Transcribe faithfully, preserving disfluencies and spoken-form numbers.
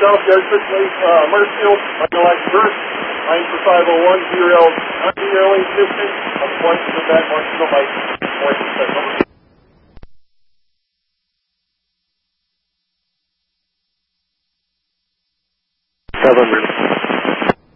South Desert, uh, Marshfield, Michael first, nine for five oh one, zero, zero eight distance, on the point to the back, Marshfield by point second. Seven.